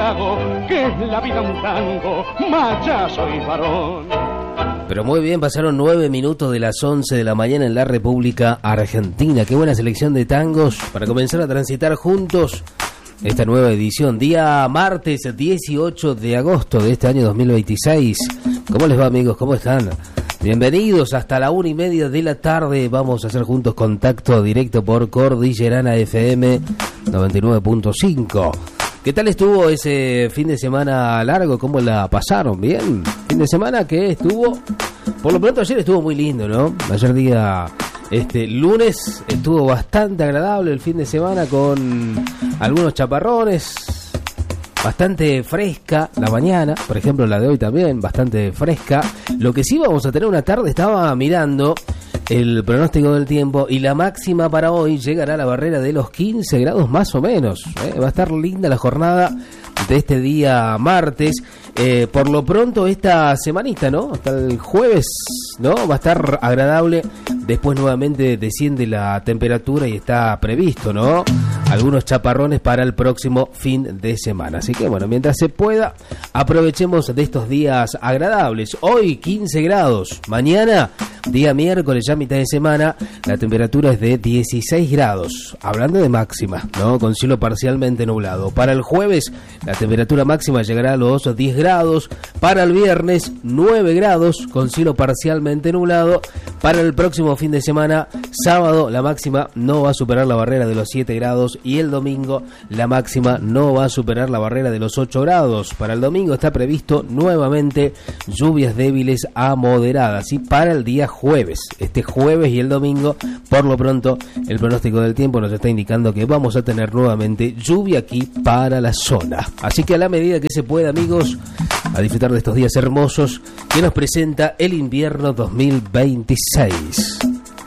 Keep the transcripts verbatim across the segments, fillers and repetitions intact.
trago, que es la vida un tango, macha soy varón. Pero muy bien, pasaron nueve minutos de las once de la mañana en la República Argentina. Qué buena selección de tangos para comenzar a transitar juntos esta nueva edición. Día martes dieciocho de agosto de este año dos mil veintiséis. ¿Cómo les va, amigos? ¿Cómo están? Bienvenidos, hasta la una y media de la tarde vamos a hacer juntos contacto directo por Cordillerana F M noventa y nueve punto cinco. ¿Qué tal estuvo ese fin de semana largo? ¿Cómo la pasaron? ¿Bien? Fin de semana que estuvo, por lo pronto ayer estuvo muy lindo, ¿no? Ayer día, este lunes, estuvo bastante agradable el fin de semana con algunos chaparrones. Bastante fresca la mañana, por ejemplo la de hoy también, bastante fresca. Lo que sí vamos a tener una tarde, estaba mirando el pronóstico del tiempo y la máxima para hoy llegará a la barrera de los quince grados más o menos. ¿eh? Va a estar linda la jornada de este día martes. Eh, por lo pronto esta semanita, ¿no? Hasta el jueves, ¿no? Va a estar agradable. Después nuevamente desciende la temperatura y está previsto, ¿no? Algunos chaparrones para el próximo fin de semana. Así que bueno, mientras se pueda, aprovechemos de estos días agradables. Hoy quince grados, mañana, día miércoles, ya mitad de semana, la temperatura es de dieciséis grados. Hablando de máxima, ¿no? Con cielo parcialmente nublado. Para el jueves, la temperatura máxima llegará a los diez grados. Para el viernes, nueve grados, con cielo parcialmente nublado. Para el próximo fin de semana, sábado, la máxima no va a superar la barrera de los siete grados. Y el domingo la máxima no va a superar la barrera de los ocho grados. Para el domingo está previsto nuevamente lluvias débiles a moderadas. Y para el día jueves, este jueves y el domingo, por lo pronto el pronóstico del tiempo nos está indicando que vamos a tener nuevamente lluvia aquí para la zona. Así que a la medida que se pueda, amigos, a disfrutar de estos días hermosos que nos presenta el invierno dos mil veintiséis.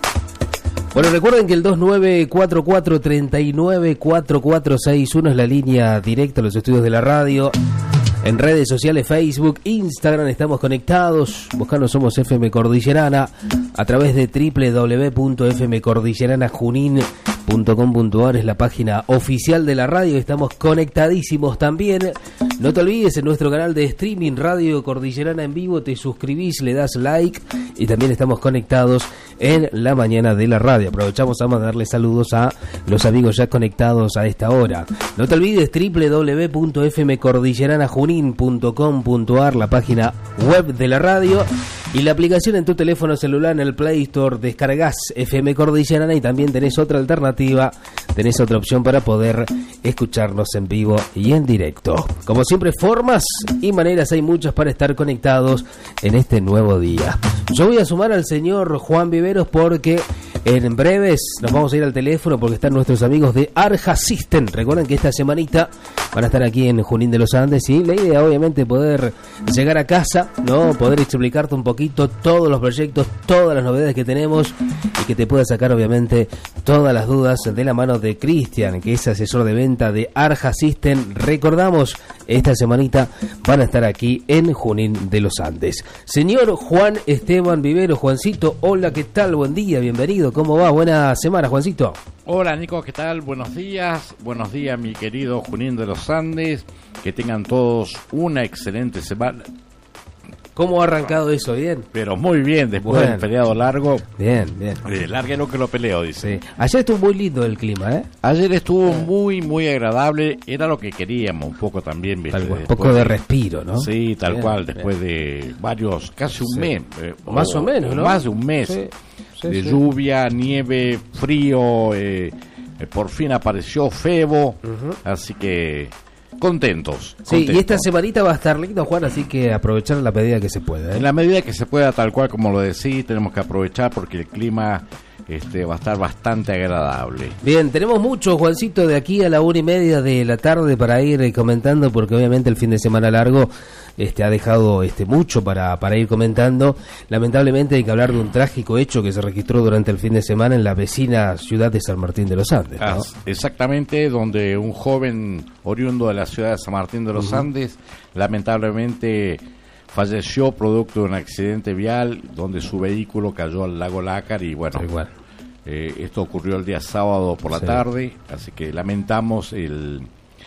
Bueno, recuerden que el dos nueve cuatro cuatro, tres nueve cuatro cuatro seis uno es la línea directa a los estudios de la radio. En redes sociales, Facebook, Instagram, estamos conectados. Buscando Somos F M Cordillerana a través de doble u doble u doble u punto f m cordillerana junín punto com punto a r es la página oficial de la radio. Estamos conectadísimos también. No te olvides, en nuestro canal de streaming Radio Cordillerana en vivo, te suscribís, le das like y también estamos conectados en la mañana de la radio. Aprovechamos a mandarle saludos a los amigos ya conectados a esta hora. No te olvides, doble u doble u doble u punto f m cordillerana junín punto com punto a r, la página web de la radio, y la aplicación en tu teléfono celular en el Play Store. Descargas F M Cordillerana y también tenés otra alternativa, tenés otra opción para poder escucharnos en vivo y en directo. Como siempre, formas y maneras hay muchas para estar conectados en este nuevo día. Yo voy a sumar al señor Juan Viveros porque en breves nos vamos a ir al teléfono porque están nuestros amigos de Arja System. Recuerden que esta semanita van a estar aquí en Junín de los Andes y la idea obviamente poder llegar a casa, ¿no? Poder explicarte un poquito todos los proyectos, todas las novedades que tenemos y que te pueda sacar obviamente todas las dudas de la mano de Cristian, que es asesor de venta de Arja System. Recordamos, esta semanita van a estar aquí en Junín de los Andes. Señor Juan Esteban Vivero, Juancito, hola, ¿qué tal? Buen día, bienvenido, ¿cómo va? Buena semana, Juancito. Hola, Nico, ¿qué tal? Buenos días, buenos días, mi querido Junín de los Andes, que tengan todos una excelente semana. ¿Cómo ha arrancado eso? ¿Bien? Pero muy bien, después bueno, del feriado largo. Bien, bien. Eh, largue lo que lo peleo, dice. Sí. Ayer estuvo muy lindo el clima, ¿eh? Ayer estuvo muy, muy agradable. Era lo que queríamos, un poco también. ¿Viste? Un poco de respiro, ¿no? Sí, tal bien, cual, después bien. de varios, casi un sí. mes. Eh, más o, o menos, ¿no? Más de un mes. Sí, sí, de sí. lluvia, nieve, frío. Eh, eh, por fin apareció Febo. Uh-huh. Así que... Contentos, sí, contentos. Y esta semanita va a estar lindo, Juan, así que aprovechar en la medida que se pueda, ¿eh? En la medida que se pueda, tal cual como lo decís, tenemos que aprovechar porque el clima este, va a estar bastante agradable. Bien, tenemos mucho, Juancito, de aquí a la una y media de la tarde para ir comentando, porque obviamente el fin de semana largo este, ha dejado este, mucho para, para ir comentando. Lamentablemente hay que hablar de un trágico hecho que se registró durante el fin de semana en la vecina ciudad de San Martín de los Andes, ¿no? Ah, exactamente, donde un joven oriundo de la ciudad de San Martín de los uh-huh. Andes, lamentablemente falleció producto de un accidente vial donde su vehículo cayó al lago Lácar y bueno, igual. Eh, esto ocurrió el día sábado por la sí. tarde, así que lamentamos el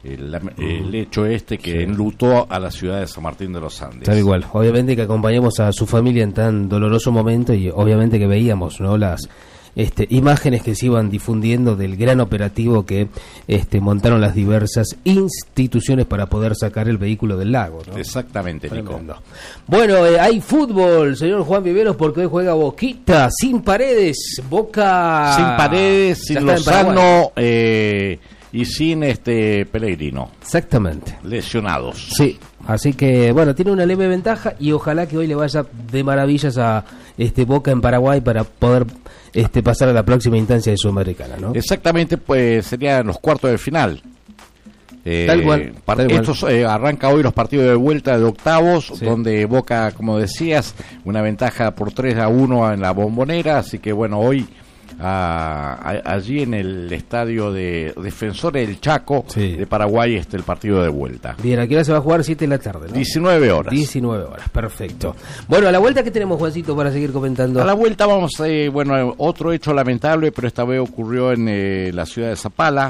el, el hecho este que sí. enlutó a la ciudad de San Martín de los Andes. Tal igual, obviamente que acompañamos a su familia en tan doloroso momento y obviamente que veíamos, ¿no?, las este, imágenes que se iban difundiendo del gran operativo que este, montaron las diversas instituciones para poder sacar el vehículo del lago, ¿no? Exactamente, Nico. Bueno, eh, hay fútbol, señor Juan Viveros, porque hoy juega Boquita, sin Paredes, Boca... Sin Paredes, sin Lozano eh, y sin este Pellegrino. Exactamente. Lesionados. Sí, así que, bueno, tiene una leve ventaja y ojalá que hoy le vaya de maravillas a este Boca en Paraguay para poder este pasar a la próxima instancia de Sudamericana, ¿no? Exactamente, pues serían los cuartos de final. Eh, tal cual. Tal estos eh, arranca hoy los partidos de vuelta de octavos, sí. donde Boca, como decías, una ventaja por tres a uno en la Bombonera, así que bueno, hoy a, a, allí en el estadio de Defensores del Chaco sí. de Paraguay está el partido de vuelta. Bien, aquí ahora se va a jugar siete de la tarde, ¿no? diecinueve horas. diecinueve horas, perfecto. Bueno, a la vuelta, ¿qué tenemos, Juancito, para seguir comentando? A la vuelta vamos, eh, bueno, otro hecho lamentable, pero esta vez ocurrió en eh, la ciudad de Zapala,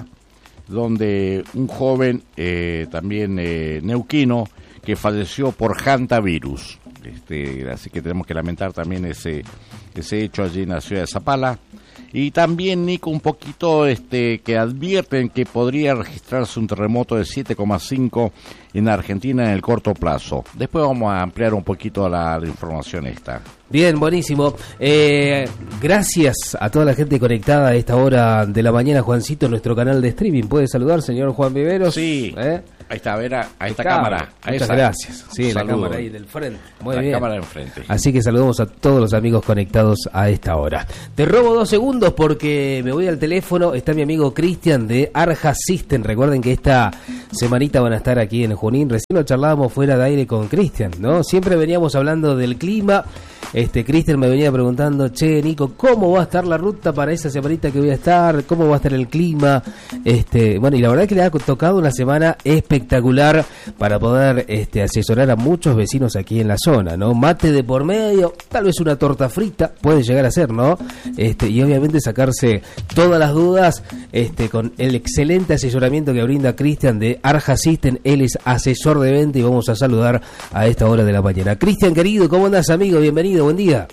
donde un joven, eh, también eh, neuquino, que falleció por hantavirus. Este, así que tenemos que lamentar también ese, ese hecho allí en la ciudad de Zapala. Y también, Nico, un poquito este, que advierten que podría registrarse un terremoto de siete coma cinco en Argentina en el corto plazo. Después vamos a ampliar un poquito la, la información esta. Bien, buenísimo. Eh, gracias a toda la gente conectada a esta hora de la mañana, Juancito, en nuestro canal de streaming. ¿Puede saludar, señor Juan Viveros? Sí. ¿Eh? Ahí está, a ver, a, a esta Claro. cámara. A Muchas esa. gracias. Sí, Saludo. la cámara ahí del frente. Muy la bien. cámara de enfrente. Así que saludamos a todos los amigos conectados a esta hora. Te robo dos segundos porque me voy al teléfono. Está mi amigo Cristian de Arja System. Recuerden que esta semanita van a estar aquí en Junín. Recién lo charlábamos fuera de aire con Cristian, ¿no? Siempre veníamos hablando del clima. Este Cristian me venía preguntando, che, Nico, ¿cómo va a estar la ruta para esa semanita que voy a estar? ¿Cómo va a estar el clima? Este, bueno, y la verdad es que le ha tocado una semana espectacular para poder este, asesorar a muchos vecinos aquí en la zona, ¿no? Mate de por medio, tal vez una torta frita, puede llegar a ser, ¿no? Este, y obviamente sacarse todas las dudas este, con el excelente asesoramiento que brinda Cristian de Arja System. Él es asesor de venta y vamos a saludar a esta hora de la mañana. Cristian, querido, ¿cómo andás, amigo? Bienvenido, buen día.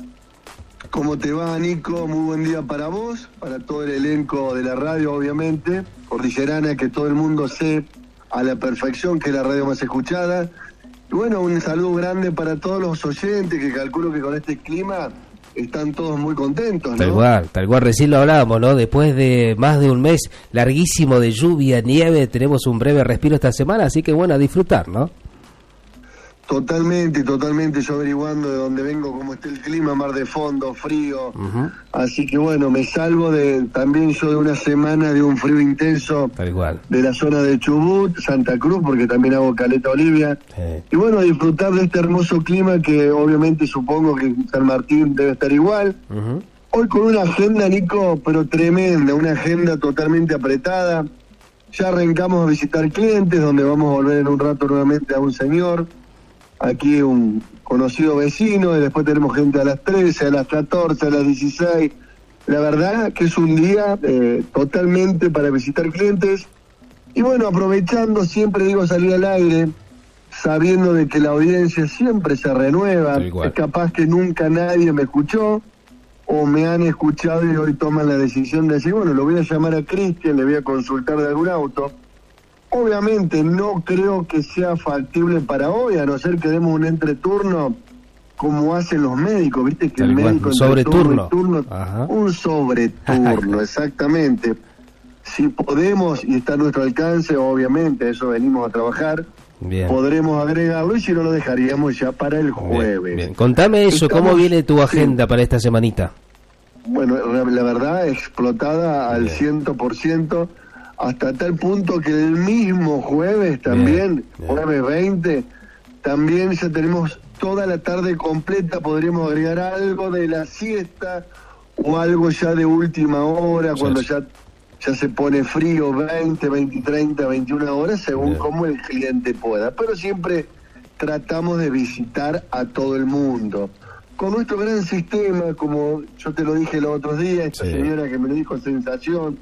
¿Cómo te va, Nico? Muy buen día para vos, para todo el elenco de la radio, obviamente. Cordillerana, que todo el mundo sé a la perfección que es la radio más escuchada. Y bueno, un saludo grande para todos los oyentes, que calculo que con este clima están todos muy contentos, ¿no? Tal cual, tal cual, recién lo hablábamos, ¿no? Después de más de un mes larguísimo de lluvia, nieve, tenemos un breve respiro esta semana, así que bueno, a disfrutar, ¿no? Totalmente, totalmente, yo averiguando de dónde vengo, cómo está el clima, mar de fondo, frío, uh-huh. Así que bueno, me salvo de también yo de una semana de un frío intenso. Tal igual. De la zona de Chubut, Santa Cruz, porque también hago Caleta Olivia, sí. Y bueno, disfrutar de este hermoso clima que obviamente supongo que San Martín debe estar igual. Uh-huh. Hoy con una agenda, Nico, pero tremenda, una agenda totalmente apretada. Ya arrancamos a visitar clientes, donde vamos a volver en un rato nuevamente a un señor. Aquí un conocido vecino, y después tenemos gente a las trece, a las catorce, a las dieciséis. La verdad que es un día eh, totalmente para visitar clientes. Y bueno, aprovechando, siempre digo salir al aire, sabiendo de que la audiencia siempre se renueva. Es capaz que nunca nadie me escuchó, o me han escuchado y hoy toman la decisión de decir, bueno, lo voy a llamar a Cristian, le voy a consultar de algún auto. Obviamente no creo que sea factible para hoy, a no ser que demos un entreturno como hacen los médicos, ¿viste? Que el médico un sobreturno. Turno, un sobreturno, exactamente. Si podemos y está a nuestro alcance, obviamente, eso venimos a trabajar, bien. Podremos agregarlo y si no lo dejaríamos ya para el jueves. Bien, bien. Contame eso, Estamos, ¿cómo viene tu agenda sí. para esta semanita? Bueno, la verdad, explotada al ciento por ciento. Hasta tal punto que el mismo jueves también, bien, bien. jueves veinte, también ya tenemos toda la tarde completa, podríamos agregar algo de la siesta o algo ya de última hora, sí, cuando sí. ya ya se pone frío, veinte, veinte, treinta, veintiuna horas, según bien. Como el cliente pueda. Pero siempre tratamos de visitar a todo el mundo. Con nuestro gran sistema, como yo te lo dije los otros días, esta sí. señora que me lo dijo, sensación,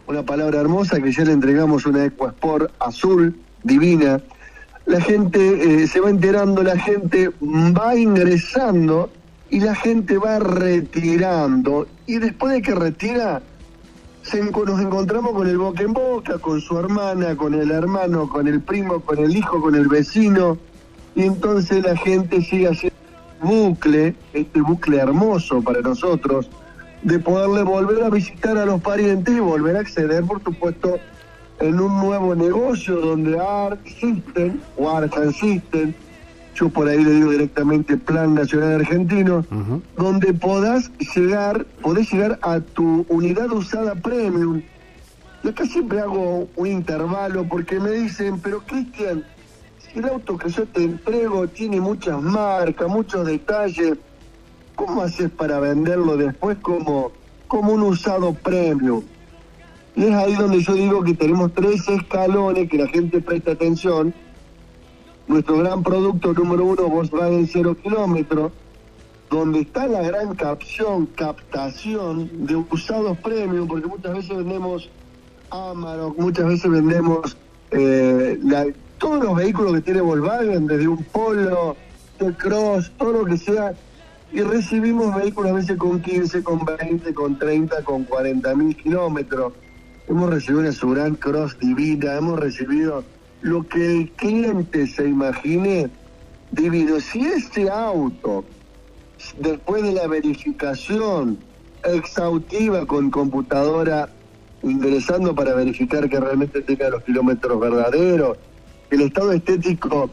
una palabra hermosa, que ya le entregamos una EcoSport azul, divina. La gente eh, se va enterando, la gente va ingresando y la gente va retirando. Y después de que retira, se, nos encontramos con el boca en boca, con su hermana, con el hermano, con el primo, con el hijo, con el vecino. Y entonces la gente sigue haciendo bucle, este bucle hermoso para nosotros, de poderle volver a visitar a los parientes y volver a acceder, por supuesto, en un nuevo negocio donde Arc System o Arcan System, yo por ahí le digo directamente Plan Nacional Argentino, uh-huh. donde podás llegar, podés llegar a tu unidad usada premium. Y acá siempre hago un intervalo porque me dicen, pero Cristian, si el auto que yo te entrego tiene muchas marcas, muchos detalles, ¿cómo haces para venderlo después como, como un usado premium? Y es ahí donde yo digo que tenemos tres escalones, que la gente presta atención. Nuestro gran producto número uno, Volkswagen cero kilómetros, donde está la gran capción, captación de usados premium, porque muchas veces vendemos Amarok, muchas veces vendemos eh, la, todos los vehículos que tiene Volkswagen, desde un Polo, el Cross, todo lo que sea, y recibimos vehículos a veces con quince, con veinte, con treinta, con cuarenta mil kilómetros. Hemos recibido una Subaru Cross divina, hemos recibido lo que el cliente se imagine divino. Si ese auto, después de la verificación exhaustiva con computadora, ingresando para verificar que realmente tenga los kilómetros verdaderos, el estado estético...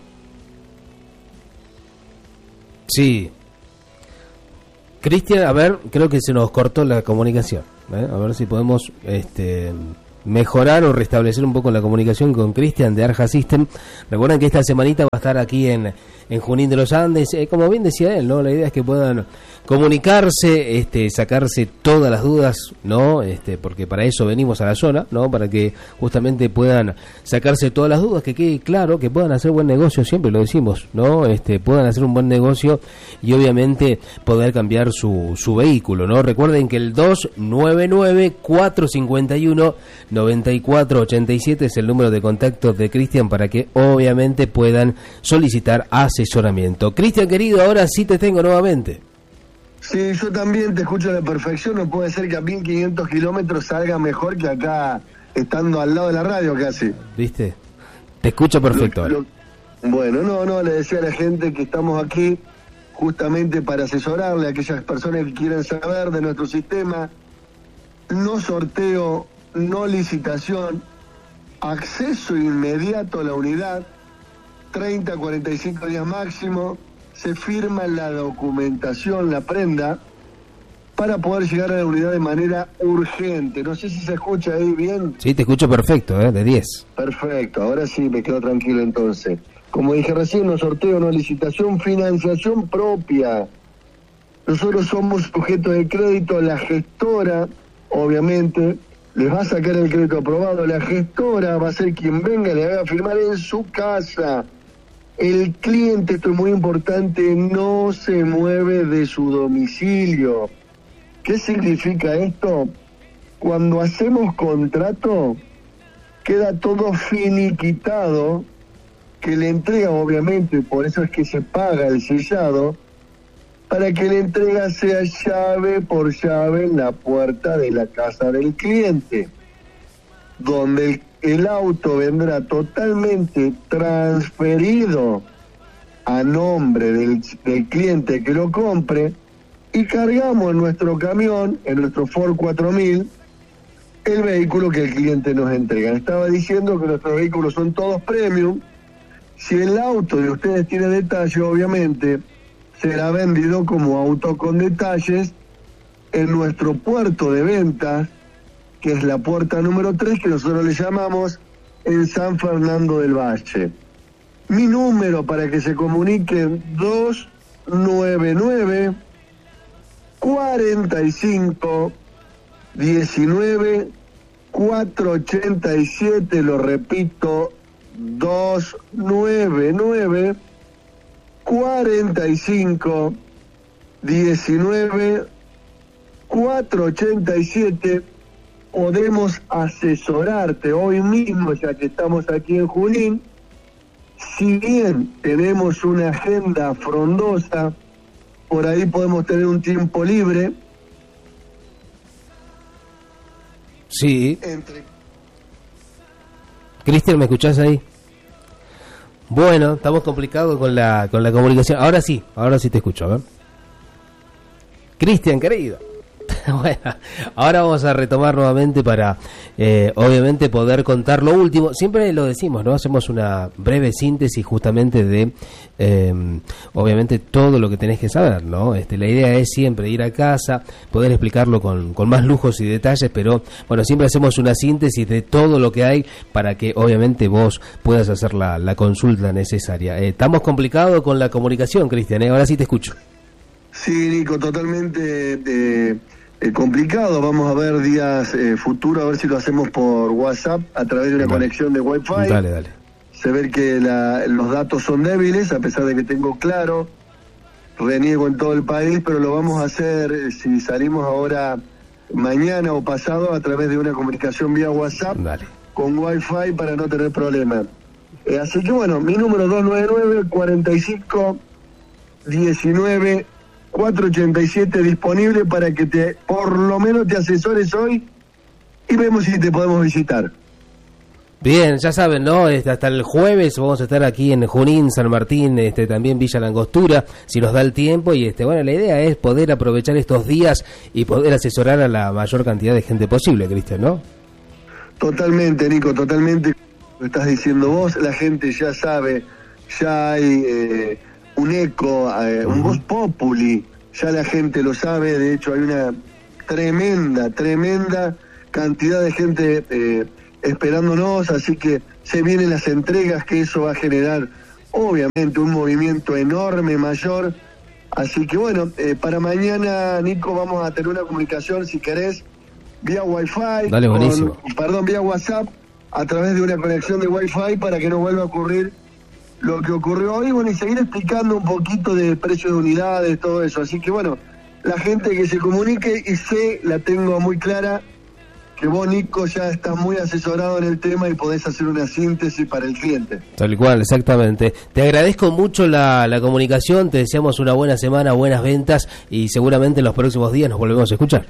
Sí. Cristian, a ver, creo que se nos cortó la comunicación. ¿eh? A ver si podemos este, mejorar o restablecer un poco la comunicación con Cristian de Arca System. Recuerden que esta semanita va a estar aquí en, en Junín de los Andes. Eh, como bien decía él, ¿no? La idea es que puedan comunicarse, este, sacarse todas las dudas, ¿no? Este, porque para eso venimos a la zona, ¿no? Para que justamente puedan sacarse todas las dudas, que quede claro, que puedan hacer buen negocio, siempre lo decimos, ¿no? Este, puedan hacer un buen negocio y obviamente poder cambiar su, su vehículo, ¿no? Recuerden que el dos nueve nueve, cuatro cinco uno, nueve cuatro ocho siete es el número de contacto de Cristian para que obviamente puedan solicitar asesoramiento. Cristian, querido, ahora sí te tengo nuevamente. Sí, yo también te escucho a la perfección. No puede ser que a mil quinientos kilómetros salga mejor que acá, estando al lado de la radio casi. ¿Viste? Te escucho perfecto. Lo, lo, bueno, no, no, le decía a la gente que estamos aquí justamente para asesorarle a aquellas personas que quieran saber de nuestro sistema. No sorteo, no licitación, acceso inmediato a la unidad, treinta a cuarenta y cinco días máximo. Se firma la documentación, la prenda, para poder llegar a la unidad de manera urgente. No sé si se escucha ahí bien. Sí, te escucho perfecto, ¿eh? De diez. Perfecto, ahora sí me quedo tranquilo entonces. Como dije recién, no sorteo, no licitación, financiación propia. Nosotros somos sujetos de crédito, la gestora, obviamente, les va a sacar el crédito aprobado, la gestora va a ser quien venga, le va a firmar en su casa. El cliente, esto es muy importante, no se mueve de su domicilio. ¿Qué significa esto? Cuando hacemos contrato, queda todo finiquitado, que le entrega, obviamente, por eso es que se paga el sellado, para que la entrega sea llave por llave en la puerta de la casa del cliente, donde el el auto vendrá totalmente transferido a nombre del, del cliente que lo compre y cargamos en nuestro camión, en nuestro Ford cuatro mil, el vehículo que el cliente nos entrega. Estaba diciendo que nuestros vehículos son todos premium. Si el auto de ustedes tiene detalle, obviamente será vendido como auto con detalles en nuestro puerto de ventas, que es la puerta número tres, que nosotros le llamamos en San Fernando del Valle. Mi número para que se comuniquen, dos nueve nueve, cuatro cinco, diecinueve, cuatrocientos ochenta y siete, lo repito, dos nueve nueve, cuatro cinco, diecinueve, cuatrocientos ochenta y siete. podemos asesorarte hoy mismo, ya que estamos aquí en Junín. Si bien tenemos una agenda frondosa, por ahí podemos tener un tiempo libre. Sí. Entre... Cristian, ¿me escuchás ahí? Bueno, estamos complicados con la con la comunicación. Ahora sí, ahora sí te escucho, a ver. Cristian, querido. Bueno, ahora vamos a retomar nuevamente para, eh, obviamente, poder contar lo último. Siempre lo decimos, ¿no? Hacemos una breve síntesis justamente de, eh, obviamente, todo lo que tenés que saber, ¿no? Este, la idea es siempre ir a casa, poder explicarlo con, con más lujos y detalles, pero, bueno, siempre hacemos una síntesis de todo lo que hay para que, obviamente, vos puedas hacer la, la consulta necesaria. Eh, estamos complicados con la comunicación, Cristian, ¿eh? Ahora sí te escucho. Sí, Nico, totalmente... Eh... Eh, complicado. Vamos a ver días eh, futuros, a ver si lo hacemos por WhatsApp a través de una dale. conexión de Wi-Fi. Dale, dale. Se ve que la, los datos son débiles, a pesar de que tengo claro, reniego en todo el país, pero lo vamos a hacer eh, si salimos ahora mañana o pasado a través de una comunicación vía WhatsApp Dale. con Wi-Fi para no tener problemas. Eh, así que bueno, mi número dos nueve nueve, cuarenta y cinco, diecinueve, cuatrocientos ochenta y siete disponible para que te por lo menos te asesores hoy y vemos si te podemos visitar. Bien, ya saben, ¿no? Este, hasta el jueves vamos a estar aquí en Junín, San Martín, este, también Villa La Angostura, si nos da el tiempo. Y este, bueno, la idea es poder aprovechar estos días y poder asesorar a la mayor cantidad de gente posible, Cristian, ¿no? Totalmente, Nico, totalmente. Lo estás diciendo vos, la gente ya sabe, ya hay... Eh, un eco, eh, un voz populi, ya la gente lo sabe. De hecho hay una tremenda, tremenda cantidad de gente eh, esperándonos, así que se vienen las entregas, que eso va a generar obviamente un movimiento enorme, mayor. Así que bueno, eh, para mañana, Nico, vamos a tener una comunicación, si querés, vía Wi-Fi. Dale, buenísimo. Con, perdón, vía WhatsApp, a través de una conexión de Wi-Fi para que no vuelva a ocurrir lo que ocurrió hoy, bueno, y seguir explicando un poquito de precios de unidades, todo eso. Así que bueno, la gente que se comunique, y sé, la tengo muy clara, que vos, Nico, ya estás muy asesorado en el tema y podés hacer una síntesis para el cliente. Tal cual, exactamente. Te agradezco mucho la, la comunicación, te deseamos una buena semana, buenas ventas, y seguramente en los próximos días nos volvemos a escuchar.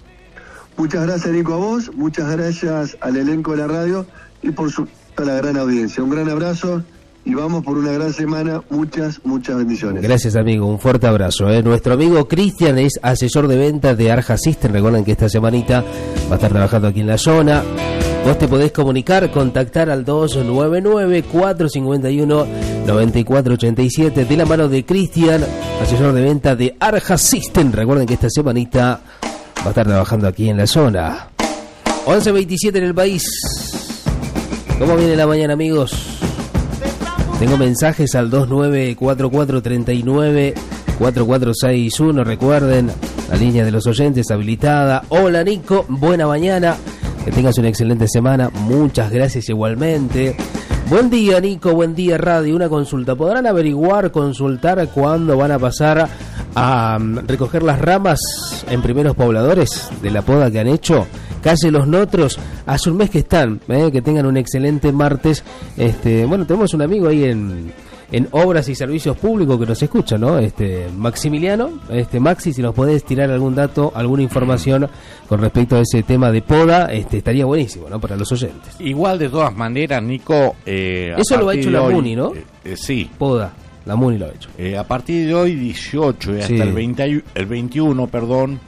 Muchas gracias, Nico, a vos, muchas gracias al elenco de la radio y por supuesto a la gran audiencia. Un gran abrazo. Y vamos por una gran semana, muchas, muchas bendiciones. Gracias, amigo, un fuerte abrazo. ¿eh? Nuestro amigo Cristian es asesor de ventas de Arja System. Recuerden que esta semanita va a estar trabajando aquí en la zona. Vos te podés comunicar, contactar al dos nueve nueve, cuatro cinco uno, nueve cuatro ocho siete de la mano de Cristian, asesor de ventas de Arja System. Recuerden que esta semanita va a estar trabajando aquí en la zona. once veintisiete en el país. ¿Cómo viene la mañana, amigos? Tengo mensajes al dos nueve cuatro cuatro tres nueve cuatro cuatro seis uno. Recuerden, la línea de los oyentes habilitada. Hola, Nico, buena mañana. Que tengas una excelente semana. Muchas gracias igualmente. Buen día, Nico, buen día, radio. Una consulta. ¿Podrán averiguar, consultar cuándo van a pasar a um, recoger las ramas en primeros pobladores de la poda que han hecho? Calle Los Notros, hace un mes que están, ¿eh? Que tengan un excelente martes. Este, bueno, tenemos un amigo ahí en, en Obras y Servicios Públicos que nos escucha, ¿no? Este, Maximiliano, este, Maxi, si nos podés tirar algún dato, alguna información con respecto a ese tema de poda, este, estaría buenísimo, ¿no? Para los oyentes. Igual, de todas maneras, Nico... Eh, Eso lo ha hecho la hoy, Muni, ¿no? Eh, eh, sí. Poda, la Muni lo ha hecho. Eh, a partir de hoy, dieciocho y hasta Sí. el, veinte, el veintiuno, perdón...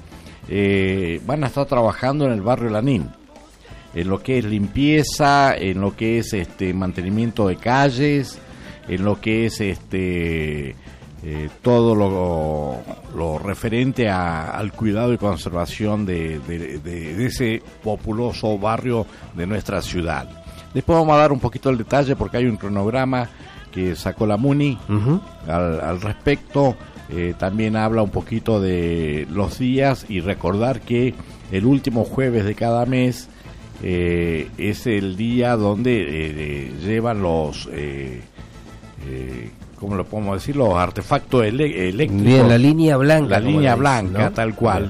Eh, van a estar trabajando en el barrio Lanín, en lo que es limpieza, en lo que es este mantenimiento de calles, en lo que es este eh, todo lo, lo referente a, al cuidado y conservación de, de, de, de ese populoso barrio de nuestra ciudad. Después vamos a dar un poquito el detalle porque hay un cronograma que sacó la Muni uh-huh. al, al respecto. Eh, también habla un poquito de los días y recordar que el último jueves de cada mes eh, es el día donde eh, eh, llevan los, eh, eh, ¿cómo lo podemos decir? Los artefactos ele- eléctricos. Bien, la línea blanca. La línea dice, blanca, ¿no? tal cual.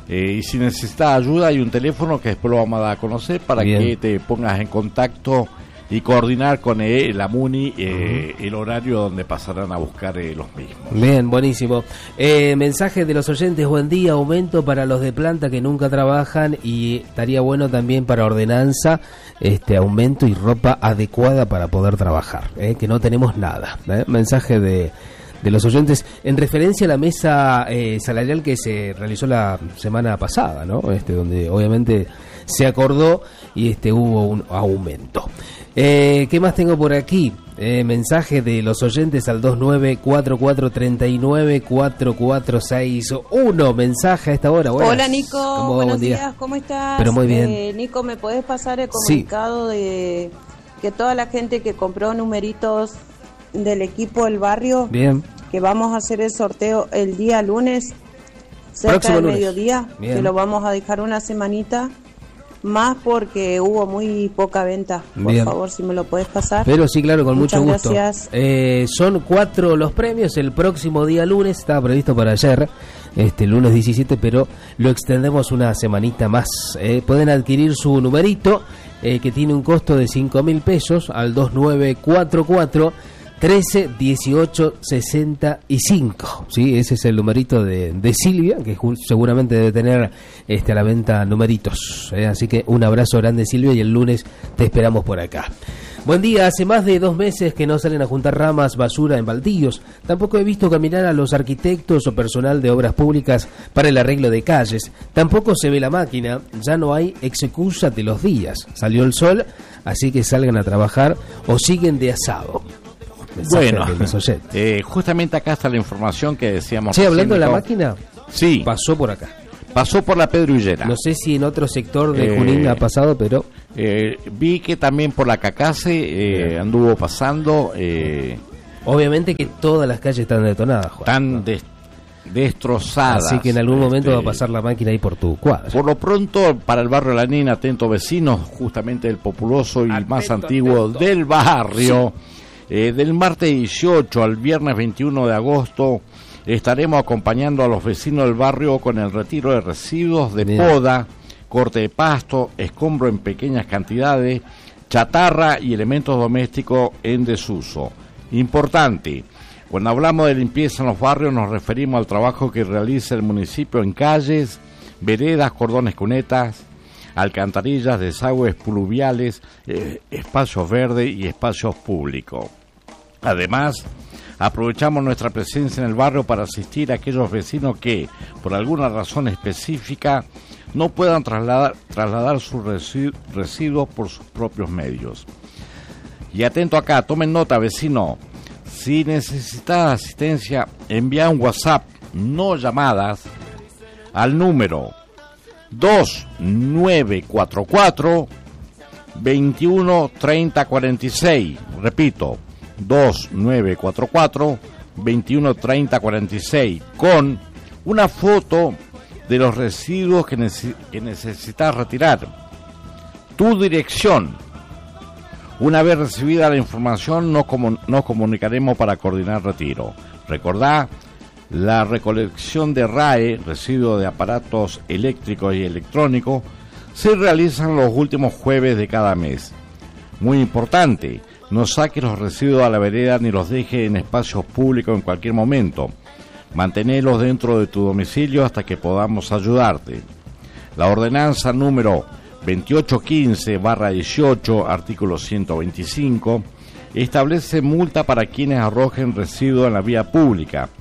Eh, y si necesitas ayuda, hay un teléfono que después lo vamos a dar a conocer para Bien. que te pongas en contacto y coordinar con eh, la MUNI eh, uh-huh. el horario donde pasarán a buscar eh, los mismos. Bien, buenísimo. Eh, mensaje de los oyentes: buen día, aumento para los de planta que nunca trabajan, y estaría bueno también para ordenanza, este aumento y ropa adecuada para poder trabajar, eh, que no tenemos nada. ¿eh? Mensaje de... de los oyentes en referencia a la mesa eh, salarial que se realizó la semana pasada, ¿no? Este, donde obviamente se acordó y este hubo un aumento. Eh, ¿Qué más tengo por aquí? Eh, mensaje de los oyentes al dos nueve cuatro cuatro tres nueve cuatro cuatro seis uno. Mensaje a esta hora. Buenas. Hola Nico, buenos días, ¿cómo estás? Pero muy bien. Eh, Nico, ¿me podés pasar el comunicado sí. de que toda la gente que compró numeritos del equipo del barrio, bien, que vamos a hacer el sorteo el día lunes cerca Próximo del lunes. mediodía, bien. que lo vamos a dejar una semanita más porque hubo muy poca venta? Por bien. favor, si me lo puedes pasar. Pero sí, claro, con Muchas mucho gusto. Gracias. Eh, son cuatro los premios el próximo día lunes, estaba previsto para ayer, este lunes diecisiete, pero lo extendemos una semanita más. Eh, pueden adquirir su numerito, eh, que tiene un costo de cinco mil pesos, al dos nueve cuatro cuatro trece dieciocho sesenta y cinco. Sí, ese es el numerito de, de Silvia, que seguramente debe tener este a la venta numeritos. ¿eh? Así que un abrazo grande, Silvia, y el lunes te esperamos por acá. Buen día, hace más de dos meses que no salen a juntar ramas, basura en baldíos. Tampoco he visto caminar a los arquitectos o personal de obras públicas para el arreglo de calles. Tampoco se ve la máquina, ya no hay excusa de los días. Salió el sol, así que salgan a trabajar o siguen de asado. Bueno, eh, justamente acá está la información que decíamos. Sí, hablando de la máquina, sí, pasó por acá. Pasó por la Pedro Hillera. No sé si en otro sector de eh, Junín ha pasado, pero... Eh, vi que también por la Cacase eh, anduvo pasando. Eh, Obviamente que todas las calles están detonadas, Juan. Están des, destrozadas. Así que en algún momento este, va a pasar la máquina ahí por tu cuadra. Por lo pronto, para el barrio Lanín, atento vecinos, justamente el populoso y atento, más antiguo atento. del barrio... Sí. Eh, del martes dieciocho al viernes veintiuno de agosto estaremos acompañando a los vecinos del barrio con el retiro de residuos de Bien. poda, corte de pasto, escombro en pequeñas cantidades, chatarra y elementos domésticos en desuso. Importante, cuando hablamos de limpieza en los barrios nos referimos al trabajo que realiza el municipio en calles, veredas, cordones cunetas, alcantarillas, desagües pluviales, eh, espacios verdes y espacios públicos. Además, aprovechamos nuestra presencia en el barrio para asistir a aquellos vecinos que, por alguna razón específica, no puedan trasladar, trasladar sus residu- residuos por sus propios medios. Y atento acá, tomen nota, vecino, si necesitas asistencia, envía un WhatsApp, no llamadas, al número dos nueve cuatro cuatro veintiuno treinta cuarenta y seis. Repito, dos nueve cuatro cuatro veintiuno treinta cuarenta y seis, con una foto de los residuos que, nece- que necesitas retirar, tu dirección. Una vez recibida la información nos, comun- nos comunicaremos para coordinar retiro. Recordá, la recolección de R A E, residuos de aparatos eléctricos y electrónicos, se realizan los últimos jueves de cada mes. Muy importante, no saques los residuos a la vereda ni los dejes en espacios públicos en cualquier momento. Mantenelos dentro de tu domicilio hasta que podamos ayudarte. La ordenanza número veintiocho quince barra dieciocho, artículo ciento veinticinco, establece multa para quienes arrojen residuos en la vía pública,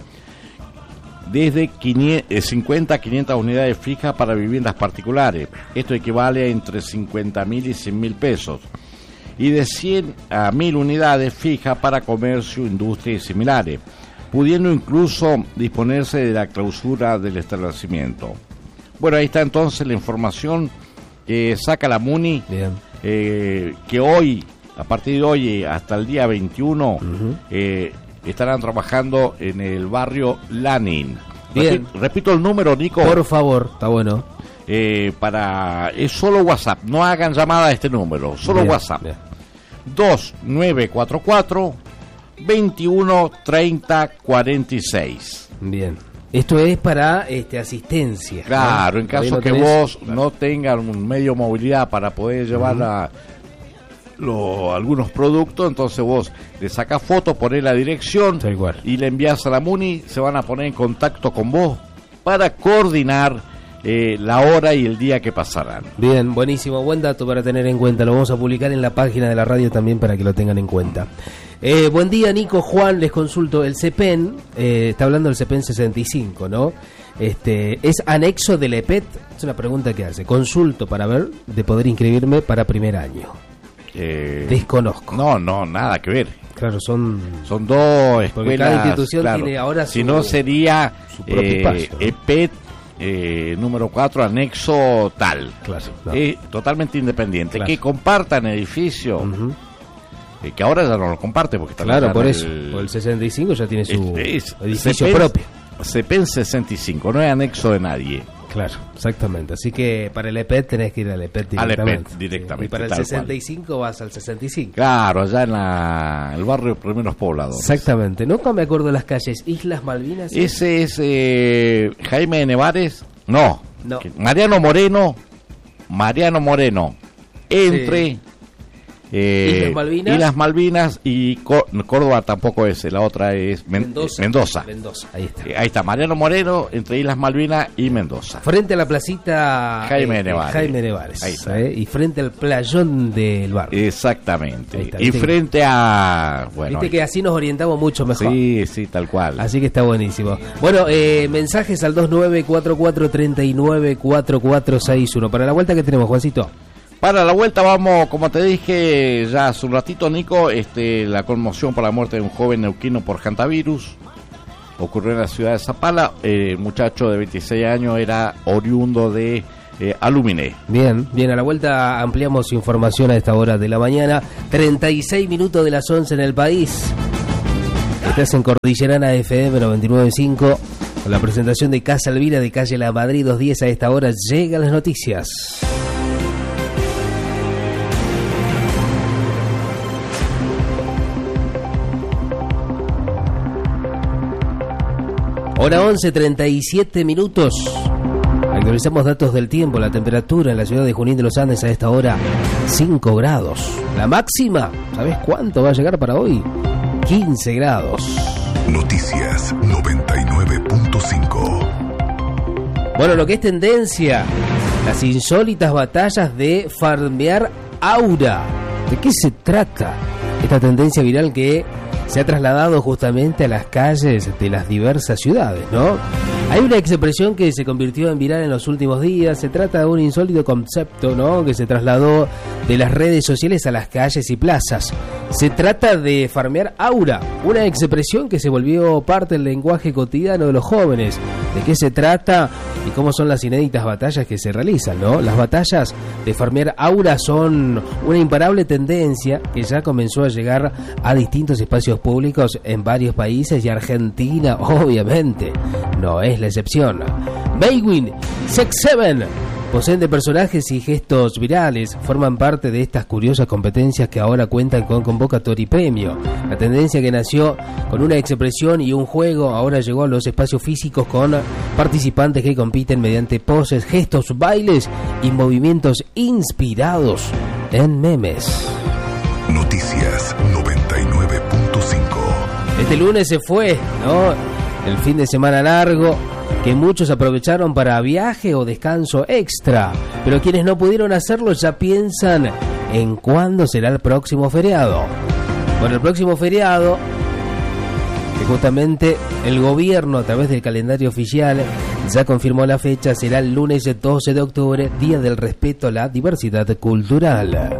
desde cincuenta a quinientas unidades fijas para viviendas particulares. Esto equivale a entre cincuenta mil y cien mil pesos. Y de cien a mil unidades fijas para comercio, industria y similares, pudiendo incluso disponerse de la clausura del establecimiento. Bueno, ahí está entonces la información que saca la MUNI, eh, que hoy, a partir de hoy hasta el día veintiuno, uh-huh. eh, estarán trabajando en el barrio Lanín. Bien. Repito, repito el número, Nico. Por favor, está bueno. Eh, para es solo WhatsApp, no hagan llamada a este número, solo bien, WhatsApp. Bien. dos nueve cuatro cuatro veintiuno treinta cuarenta y seis. Bien. Esto es para este, asistencia. Claro, ¿no? En caso no que tenés... vos claro. no tengas un medio de movilidad para poder llevar uh-huh. a lo, algunos productos, entonces vos le sacás foto, ponés la dirección y le envías a la MUNI, se van a poner en contacto con vos para coordinar eh, la hora y el día que pasarán. Bien, buenísimo, buen dato para tener en cuenta, lo vamos a publicar en la página de la radio también para que lo tengan en cuenta. Eh, buen día, Nico, Juan, les consulto, el CEPEN, eh, está hablando del CEPEN sesenta y cinco, ¿no? Este, ¿es anexo del E P E T? Es una pregunta que hace, consulto para ver de poder inscribirme para primer año. Eh, Desconozco. No, no, nada que ver. Claro, son... Son dos escuelas. Porque cada institución claro, tiene ahora su... Si no sería su propio eh, espacio, ¿no? E P E T eh, número cuatro, anexo tal. Claro. No. Eh, totalmente independiente. Claro. Que compartan edificio. Uh-huh. Eh, que ahora ya no lo comparte porque está claro, por el, eso. Por el sesenta y cinco ya tiene su es, es, edificio CEPEN, propio. CEPEN sesenta y cinco, no es anexo de nadie. Claro, exactamente. Así que para el E P E T tenés que ir al E P E T directamente. Al E P E T directamente. Y para el sesenta y cinco cual. Vas al sesenta y cinco. Claro, allá en la, el barrio de primeros pobladores. Exactamente. Nunca me acuerdo de las calles. Islas Malvinas. ¿Sí? Ese es eh, Jaime de Nevares. No. No. Mariano Moreno. Mariano Moreno. Entre... Sí. Eh, Islas Malvinas. Islas Malvinas y Có- Córdoba tampoco es, la otra es Men- Mendoza. Mendoza. Mendoza, ahí está. Eh, ahí está, Mariano Moreno entre Islas Malvinas y Mendoza. Frente a la placita Jaime eh, Nevares. Jaime Nevares. Ahí está. ¿eh? Y frente al playón del barrio. Exactamente. Ahí está, y ¿viste? frente a... Bueno, Viste que así nos orientamos mucho mejor. sí, sí, tal cual. Así que está buenísimo. Bueno, eh, mensajes al dos nueve cuatro cuatro tres nueve cuatro cuatro seis uno. Para la vuelta que tenemos, Juancito. Para la vuelta vamos, como te dije ya hace un ratito, Nico, este, la conmoción por la muerte de un joven neuquino por hantavirus ocurrió en la ciudad de Zapala. El eh, muchacho de veintiséis años era oriundo de eh, Aluminé. Bien, bien, a la vuelta ampliamos información a esta hora de la mañana. treinta y seis minutos de las once en el país. Estás en Cordillerana F M noventa y nueve punto cinco con la presentación de Casa Elvira de calle La Madrid dos diez. A esta hora llegan las noticias. Hora once, treinta y siete minutos. Actualizamos datos del tiempo. La temperatura en la ciudad de Junín de los Andes a esta hora, cinco grados. La máxima, ¿sabes cuánto va a llegar para hoy? quince grados. Noticias noventa y nueve punto cinco. Bueno, lo que es tendencia, las insólitas batallas de farmear aura. ¿De qué se trata? Esta tendencia viral que se ha trasladado justamente a las calles de las diversas ciudades, ¿no? Hay una expresión que se convirtió en viral en los últimos días. Se trata de un insólito concepto, ¿no?, que se trasladó de las redes sociales a las calles y plazas. Se trata de farmear aura, una expresión que se volvió parte del lenguaje cotidiano de los jóvenes. ¿De qué se trata y cómo son las inéditas batallas que se realizan, ¿no? Las batallas de farmear aura son una imparable tendencia que ya comenzó a llegar a distintos espacios públicos en varios países, y Argentina, obviamente, no es la excepción. Maywin, Sex Seven, poseen de personajes y gestos virales, forman parte de estas curiosas competencias que ahora cuentan con convocatoria y premio. La tendencia que nació con una expresión y un juego ahora llegó a los espacios físicos con participantes que compiten mediante poses, gestos, bailes y movimientos inspirados en memes. Noticias noventa y nueve punto cinco. Este lunes se fue, ¿no?, el fin de semana largo, que muchos aprovecharon para viaje o descanso extra, pero quienes no pudieron hacerlo ya piensan en cuándo será el próximo feriado. Bueno, el próximo feriado, que justamente el gobierno a través del calendario oficial ya confirmó la fecha, será el lunes doce de octubre, Día del Respeto a la Diversidad Cultural.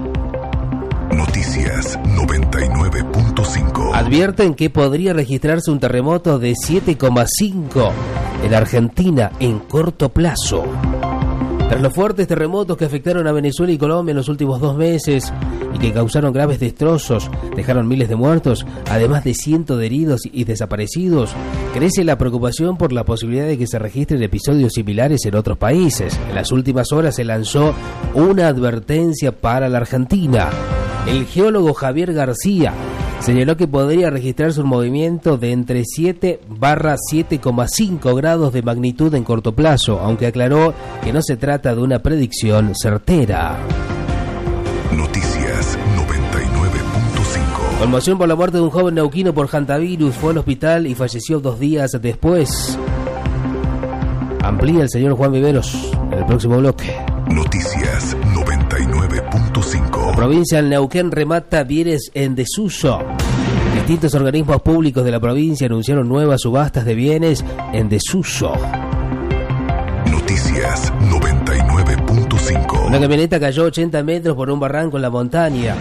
Noticias noventa y nueve punto cinco. Advierten que podría registrarse un terremoto de siete coma cinco en Argentina en corto plazo. Tras los fuertes terremotos que afectaron a Venezuela y Colombia en los últimos dos meses y que causaron graves destrozos, dejaron miles de muertos, además de cientos de heridos y desaparecidos, crece la preocupación por la posibilidad de que se registren episodios similares en otros países. En las últimas horas se lanzó una advertencia para la Argentina. El geólogo Javier García señaló que podría registrarse un movimiento de entre siete barra siete coma cinco grados de magnitud en corto plazo, aunque aclaró que no se trata de una predicción certera. Noticias noventa y nueve punto cinco. Conmoción por la muerte de un joven neuquino por hantavirus. Fue al hospital y falleció dos días después. Amplía el señor Juan Viveros en el próximo bloque. Noticias noventa y nueve punto cinco. La provincia del Neuquén remata bienes en desuso. Distintos organismos públicos de la provincia anunciaron nuevas subastas de bienes en desuso. Noticias noventa y nueve punto cinco. Una camioneta cayó ochenta metros por un barranco en la montaña.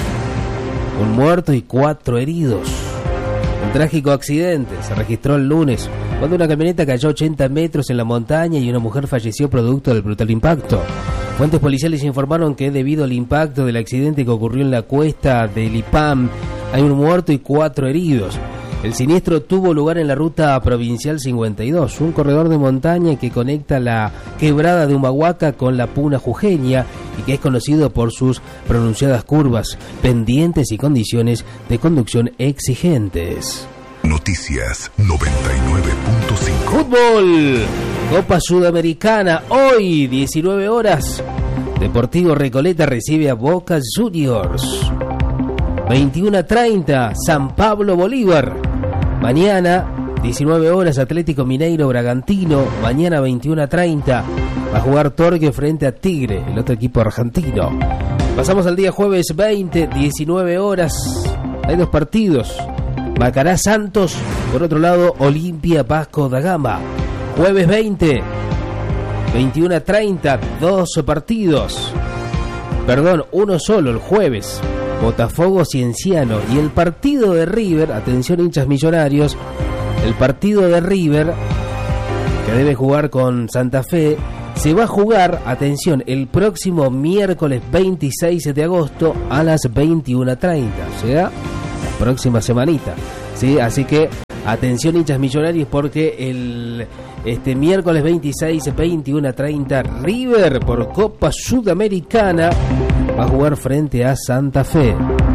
Un muerto y cuatro heridos. Un trágico accidente se registró el lunes cuando una camioneta cayó ochenta metros en la montaña y una mujer falleció producto del brutal impacto. Fuentes policiales informaron que debido al impacto del accidente que ocurrió en la cuesta del Ipam, hay un muerto y cuatro heridos. El siniestro tuvo lugar en la ruta provincial cincuenta y dos, un corredor de montaña que conecta la quebrada de Humahuaca con la Puna Jujeña y que es conocido por sus pronunciadas curvas, pendientes y condiciones de conducción exigentes. Noticias noventa y nueve punto cinco. Fútbol, Copa Sudamericana, hoy diecinueve horas. Deportivo Recoleta recibe a Boca Juniors. veintiuno treinta, San Pablo Bolívar. Mañana, diecinueve horas, Atlético Mineiro Bragantino. Mañana, veintiuno treinta, va a jugar Torque frente a Tigre, el otro equipo argentino. Pasamos al día jueves veinte, diecinueve horas. Hay dos partidos. Macará Santos, por otro lado, Olimpia Vasco da Gama. Jueves veinte, veintiuno treinta, dos partidos. Perdón, uno solo el jueves. Botafogo Cienciano y el partido de River, atención hinchas millonarios, el partido de River que debe jugar con Santa Fe se va a jugar, atención, el próximo miércoles veintiséis de agosto a las veintiuno treinta, o sea, la próxima semanita, ¿sí? Así que atención hinchas millonarios porque el este miércoles veintiséis, veintiuno treinta, River por Copa Sudamericana va a jugar frente a Santa Fe.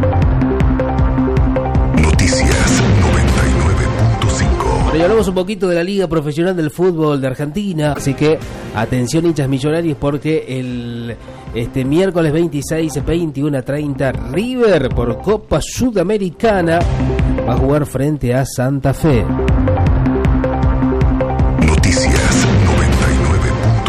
Noticias noventa y nueve punto cinco. Bueno, y hablamos un poquito de la Liga Profesional del Fútbol de Argentina, así que atención hinchas millonarios porque el este miércoles veintiséis, veintiuno treinta, River por Copa Sudamericana va a jugar frente a Santa Fe.